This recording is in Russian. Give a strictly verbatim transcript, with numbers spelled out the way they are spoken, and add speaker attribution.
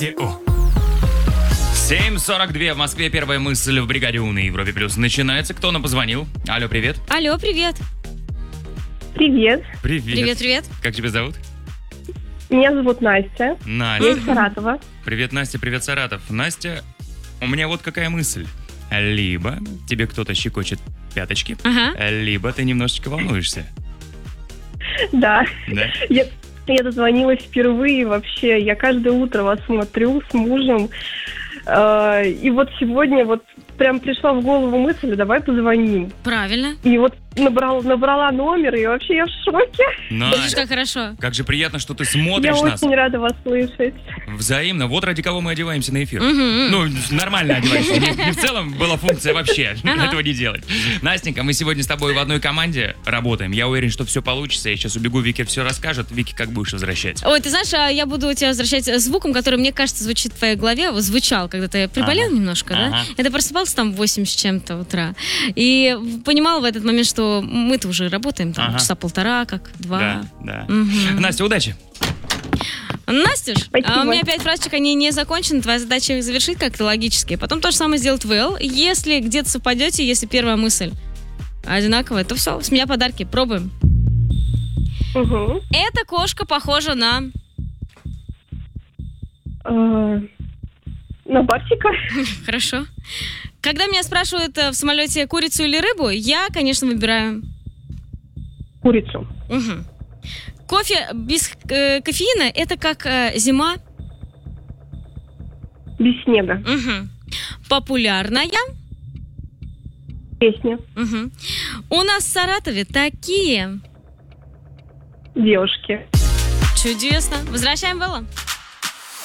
Speaker 1: семь сорок два в Москве. Первая мысль в бригаде У на Европе Плюс начинается. Кто нам позвонил? Алло, привет.
Speaker 2: Алло, привет.
Speaker 3: Привет.
Speaker 1: Привет.
Speaker 2: Привет, привет.
Speaker 1: Как тебя зовут?
Speaker 3: Меня зовут Настя.
Speaker 1: Настя.
Speaker 3: Я из Саратова.
Speaker 1: Привет, Настя, привет, Саратов. Настя, у меня вот какая мысль. Либо тебе кто-то щекочет пяточки,
Speaker 2: Ага.
Speaker 1: либо ты немножечко волнуешься.
Speaker 3: Да.
Speaker 1: Да?
Speaker 3: Я, я дозвонилась впервые вообще. Я каждое утро вас смотрю с мужем. Э, и вот сегодня вот прям пришла в голову мысль, давай позвоним.
Speaker 2: Правильно.
Speaker 3: И вот набрал, набрала номер, и вообще я в шоке.
Speaker 2: Видишь,
Speaker 1: Настя,
Speaker 2: как хорошо.
Speaker 1: как же приятно, что ты
Speaker 3: Я
Speaker 1: смотришь нас.
Speaker 3: очень рада вас слышать.
Speaker 1: Взаимно. Вот ради кого мы одеваемся на эфир.
Speaker 2: Мгм.
Speaker 1: Ну, нормально одеваемся. Не, не в целом была функция вообще
Speaker 2: Ага.
Speaker 1: этого не делать. Настенька, мы сегодня с тобой в одной команде работаем. Я уверен, что все получится. Я сейчас убегу, Вики все расскажет. Вики, как будешь возвращать?
Speaker 2: Ой, ты знаешь, а я буду тебя возвращать звуком, который, мне кажется, звучит в твоей голове. Вот звучал, когда ты приболел
Speaker 1: Ага.
Speaker 2: немножко, да?
Speaker 1: Ага.
Speaker 2: Я просыпался там в восемь с чем-то утра. И понимала в этот момент, что мы-то уже работаем там
Speaker 1: Ага.
Speaker 2: часа полтора, как два.
Speaker 1: Да, да.
Speaker 2: Мгм.
Speaker 1: Настя, удачи.
Speaker 2: Настюш,
Speaker 3: Спасибо.
Speaker 2: а у меня пять фразочек, они не закончены. Твоя задача их завершить как-то логически. Потом то же самое сделать Вэл. Если где-то совпадете, если первая мысль одинаковая, то все, с меня подарки. Пробуем.
Speaker 3: Угу.
Speaker 2: Эта кошка похожа на...
Speaker 3: Э, на Барсика.
Speaker 2: Хорошо. Когда меня спрашивают э, в самолете курицу или рыбу, я, конечно, выбираю...
Speaker 3: Курицу.
Speaker 2: Мгм. Кофе без э, кофеина – это как э, зима.
Speaker 3: Без снега.
Speaker 2: Мгм. Популярная.
Speaker 3: Песня.
Speaker 2: Мгм. У нас в Саратове такие...
Speaker 3: Девушки.
Speaker 2: Чудесно. Возвращаем Белла.